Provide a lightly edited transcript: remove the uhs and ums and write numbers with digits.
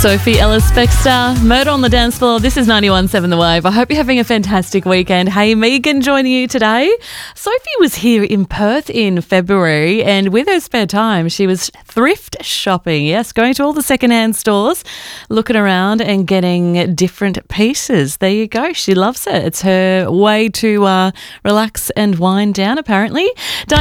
Sophie Ellis-Bextor, Murder on the Dance Floor. This is 91.7 The Wave. I hope you're having a fantastic weekend. Hey, Megan joining you today. Sophie was here in Perth in February, and with her spare time, she was thrift shopping. Yes, going to all the secondhand stores, looking around and getting different pieces. There you go. She loves it. It's her way to relax and wind down, apparently.